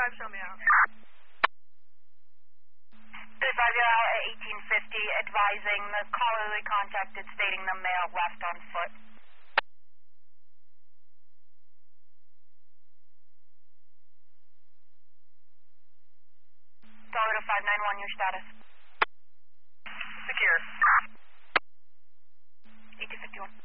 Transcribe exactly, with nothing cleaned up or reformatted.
five, show me out. three five zero at eighteen fifty, advising the caller they contacted stating the male left on foot. Toledo five nine one, your status. Secure. eighteen fifty-one.